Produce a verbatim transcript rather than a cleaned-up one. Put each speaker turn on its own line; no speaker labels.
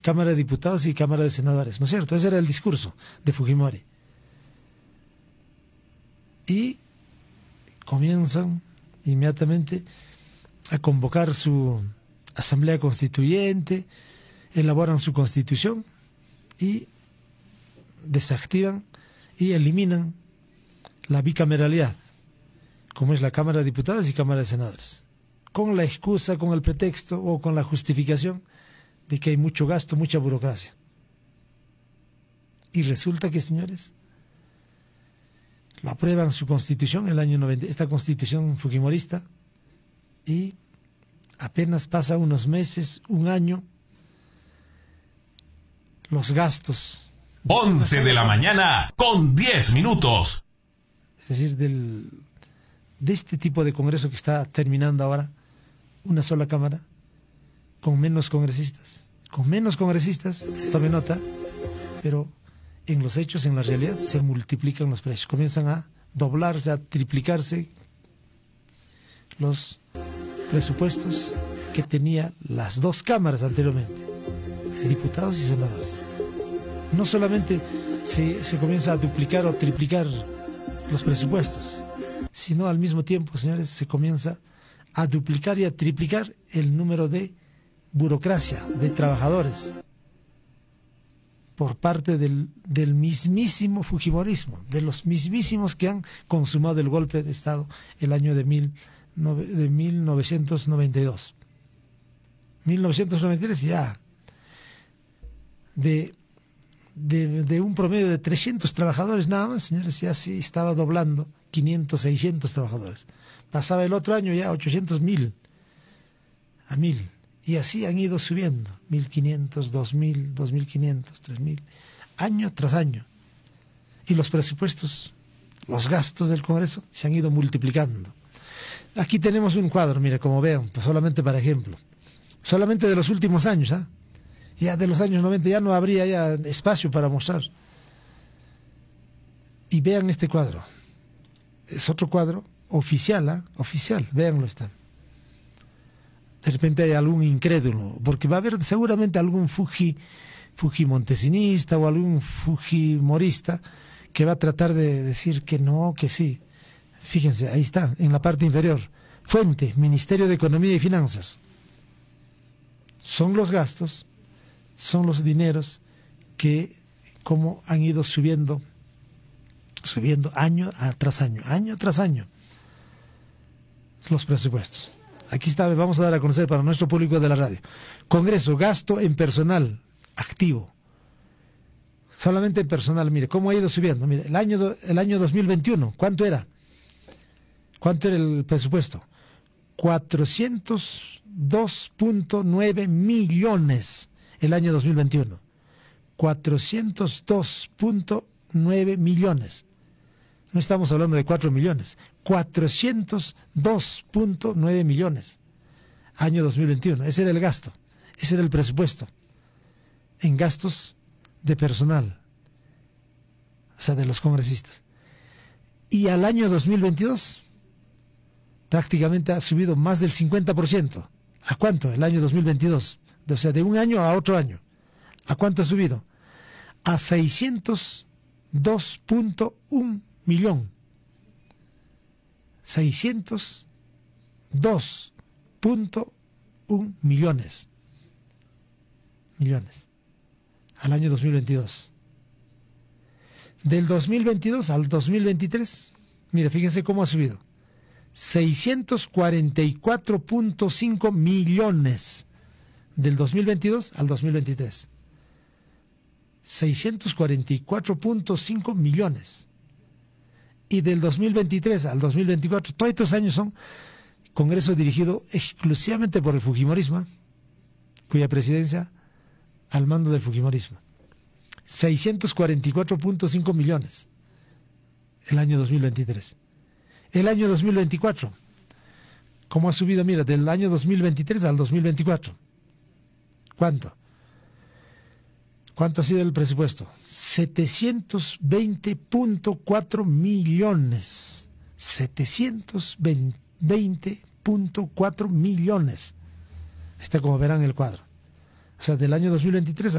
Cámara de Diputados y Cámara de Senadores, ¿no es cierto? Ese era el discurso de Fujimori. Y comienzan inmediatamente a convocar su asamblea constituyente, elaboran su constitución y desactivan y eliminan la bicameralidad, como es la Cámara de Diputados y Cámara de Senadores, con la excusa, con el pretexto o con la justificación de que hay mucho gasto, mucha burocracia. Y resulta que, señores, lo aprueban su constitución en el año noventa, esta constitución fujimorista, y apenas pasa unos meses, un año, los gastos.
once de la mañana con diez minutos.
Es decir, del, de este tipo de congreso que está terminando ahora, una sola cámara, con menos congresistas, con menos congresistas, tome nota, pero en los hechos, en la realidad, se multiplican los precios, comienzan a doblarse, a triplicarse los presupuestos que tenía las dos cámaras anteriormente, diputados y senadores. No solamente se, se comienza a duplicar o triplicar los presupuestos, sino al mismo tiempo, señores, se comienza a duplicar y a triplicar el número de burocracia, de trabajadores, por parte del, del mismísimo fujimorismo, de los mismísimos que han consumado el golpe de Estado el año de, mil, de mil novecientos noventa y dos. mil novecientos noventa y tres ya, de, de, de un promedio de trescientos trabajadores nada más, señores, ya sí estaba doblando, quinientos, seiscientos trabajadores. Pasaba el otro año ya ochocientos, mil, a mil. Y así han ido subiendo, mil quinientos, dos mil, dos mil quinientos, tres mil, año tras año. Y los presupuestos, los gastos del Congreso se han ido multiplicando. Aquí tenemos un cuadro, mire, como vean, pues solamente para ejemplo. Solamente de los últimos años, ¿ah? Ya de los años noventa ya no habría ya espacio para mostrar. Y vean este cuadro. Es otro cuadro oficial, ¿ah? Oficial, véanlo, está. De repente hay algún incrédulo, porque va a haber seguramente algún fuji, fujimontesinista o algún fujimorista que va a tratar de decir que no, que sí. Fíjense, ahí está, en la parte inferior. Fuente, Ministerio de Economía y Finanzas. Son los gastos, son los dineros que como han ido subiendo, subiendo año tras año, año tras año, los presupuestos. Aquí está, vamos a dar a conocer para nuestro público de la radio. Congreso, gasto en personal activo. Solamente en personal, mire, cómo ha ido subiendo. Mire, el año, el año dos mil veintiuno, ¿cuánto era? ¿Cuánto era el presupuesto? cuatrocientos dos punto nueve millones el año dos mil veintiuno. cuatrocientos dos punto nueve millones. No estamos hablando de cuatro millones. cuatrocientos dos punto nueve millones. Año dos mil veintiuno. Ese era el gasto. Ese era el presupuesto. En gastos de personal. O sea, de los congresistas. Y al año dos mil veintidós, prácticamente ha subido más del cincuenta por ciento. ¿A cuánto? El año dos mil veintidós. O sea, de un año a otro año. ¿A cuánto ha subido? A seiscientos dos punto uno millón. seiscientos dos punto uno millones. Millones. Al año dos mil veintidós. Del dos mil veintidós al dos mil veintitrés, mire, fíjense cómo ha subido. seiscientos cuarenta y cuatro punto cinco millones. Del dos mil veintidós al dos mil veintitrés. seiscientos cuarenta y cuatro punto cinco millones. Y del dos mil veintitrés al dos mil veinticuatro, todos estos años son congreso dirigido exclusivamente por el fujimorismo, cuya presidencia al mando del fujimorismo. seiscientos cuarenta y cuatro punto cinco millones el año dos mil veintitrés. El año dos mil veinticuatro, ¿cómo ha subido? Mira, del año dos mil veintitrés al dos mil veinticuatro. ¿Cuánto? ¿Cuánto ha sido el presupuesto? setecientos veinte punto cuatro millones. setecientos veinte punto cuatro millones. Está como verán el cuadro. O sea, del año dos mil veintitrés